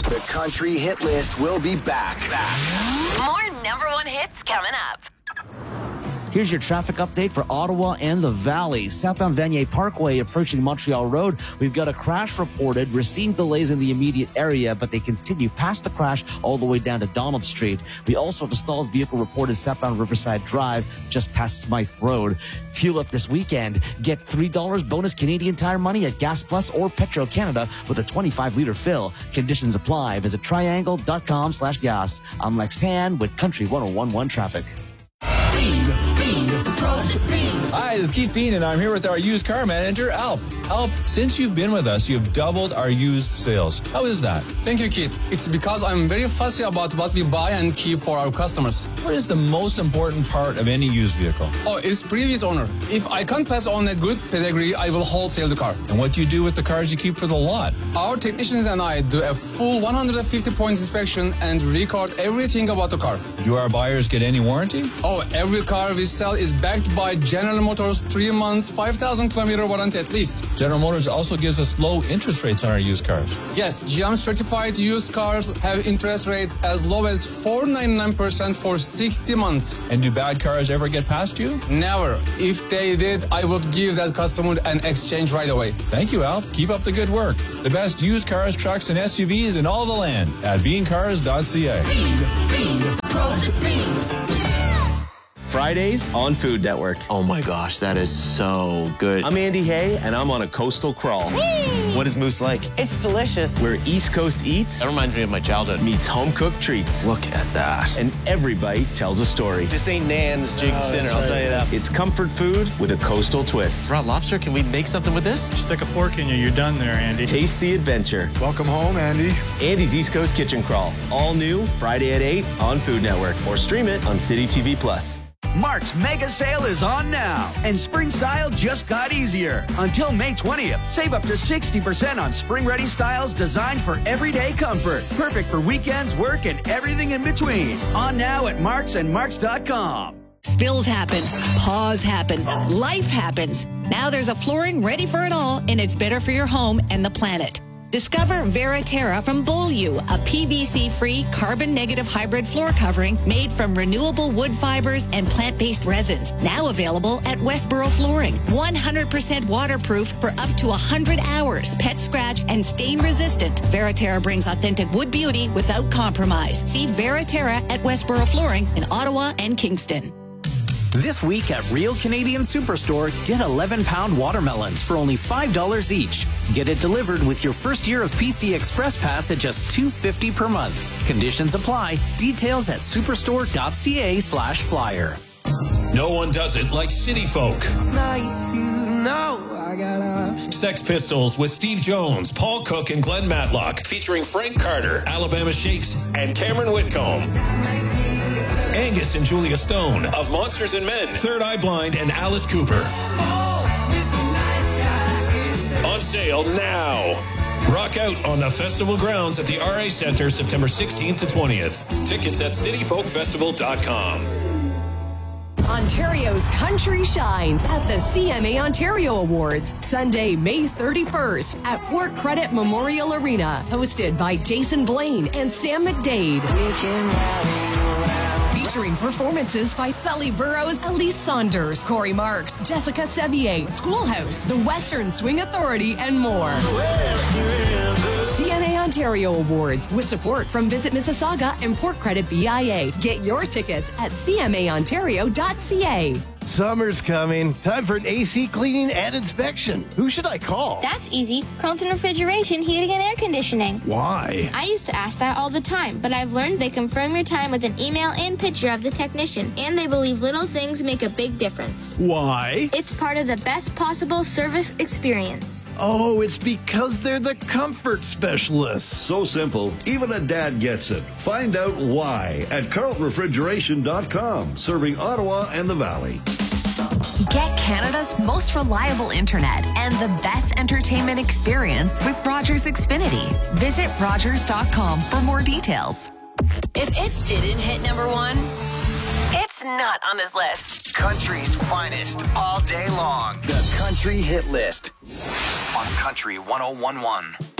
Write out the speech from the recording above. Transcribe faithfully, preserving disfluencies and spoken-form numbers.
The Country Hit List will be back. back. More number one hits coming up. Here's your traffic update for Ottawa and the Valley. Southbound Vanier Parkway approaching Montreal Road. We've got a crash reported. We're seeing delays in the immediate area, but they continue past the crash all the way down to Donald Street. We also have a stalled vehicle reported southbound Riverside Drive just past Smythe Road. Fuel up this weekend. Get three dollars bonus Canadian Tire money at Gas Plus or Petro Canada with a twenty-five liter fill. Conditions apply. Visit triangle.com slash gas. I'm Lex Tan with Country one oh one point one Traffic. Bean, Bean, Project Bean. Hi, this is Keith Bean, and I'm here with our used car manager, Alp. Alp, since you've been with us, you've doubled our used sales. How is that? Thank you, Keith. It's because I'm very fussy about what we buy and keep for our customers. What is the most important part of any used vehicle? Oh, it's previous owner. If I can't pass on a good pedigree, I will wholesale the car. And what do you do with the cars you keep for the lot? Our technicians and I do a full one hundred fifty points inspection and record everything about the car. Do our buyers get any warranty? Oh, every car we sell is backed by General Motors three months, five thousand kilometer warranty at least. General Motors also gives us low interest rates on our used cars. Yes, G M certified used cars have interest rates as low as four point nine nine percent for sixty months. And do bad cars ever get past you? Never. If they did, I would give that customer an exchange right away. Thank you, Al. Keep up the good work. The best used cars, trucks, and S U Vs in all the land at bean cars dot c a. Bean, Bean, Project Bean. Fridays on Food Network. Oh my gosh, that is so good. I'm Andy Hay, and I'm on a coastal crawl. What is Moose like? It's delicious. Where East Coast eats That reminds me of my childhood. meets home-cooked treats. Look at that. And every bite tells a story. This ain't Nan's Jig Oh, Dinner, that's I'll right. tell you that. It's comfort food with a coastal twist. Raw lobster, can we make something with this? Stick a fork in you, you're done there, Andy. Taste the adventure. Welcome home, Andy. Andy's East Coast Kitchen Crawl. All new Friday at eight on Food Network. Or stream it on City T V Plus. Mark's mega sale is on now, and spring style just got easier. Until May twentieth, save up to sixty percent on spring-ready styles designed for everyday comfort. Perfect for weekends, work, and everything in between. On now at Marks and Marks dot com. Spills happen, paws happen, life happens. Now there's a flooring ready for it all, and it's better for your home and the planet. Discover Veraterra from Beaulieu, a P V C-free, carbon-negative hybrid floor covering made from renewable wood fibers and plant-based resins. Now available at Westboro Flooring. one hundred percent waterproof for up to one hundred hours. Pet scratch and stain resistant. Veraterra brings authentic wood beauty without compromise. See Veraterra at Westboro Flooring in Ottawa and Kingston. This week at Real Canadian Superstore, get eleven pound watermelons for only five dollars each. Get it delivered with your first year of P C Express Pass at just two dollars and fifty cents per month. Conditions apply. Details at superstore dot c a slash flyer. No one does it like City Folk. It's nice to know I got options. Sex Pistols with Steve Jones, Paul Cook, and Glenn Matlock, featuring Frank Carter, Alabama Shakes, and Cameron Whitcomb. Angus and Julia Stone of Monsters and Men, Third Eye Blind, and Alice Cooper. On sale now. Rock out on the festival grounds at the R A Center September sixteenth to twentieth. Tickets at city folk festival dot com. Ontario's country shines at the C M A Ontario Awards, Sunday, May thirty-first at Port Credit Memorial Arena, hosted by Jason Blaine and Sam McDade. Featuring performances by Sully Burrows, Elise Saunders, Corey Marks, Jessica Sevier, Schoolhouse, the Western Swing Authority, and more. C M A Ontario Awards with support from Visit Mississauga and Port Credit B I A. Get your tickets at c m a ontario dot c a. Summer's coming. Time for an A C cleaning and inspection. Who should I call? That's easy. Carlton Refrigeration, Heating and Air Conditioning. Why? I used to ask that all the time, but I've learned they confirm your time with an email and picture of the technician, and they believe little things make a big difference. Why? It's part of the best possible service experience. Oh, it's because they're the comfort specialists. So simple, even a dad gets it. Find out why at carlton refrigeration dot com, serving Ottawa and the Valley. Get Canada's most reliable internet and the best entertainment experience with Rogers Xfinity. Visit rogers dot com for more details. If it didn't hit number one, it's not on this list. Country's finest all day long. The Country Hit List on Country one oh one point one.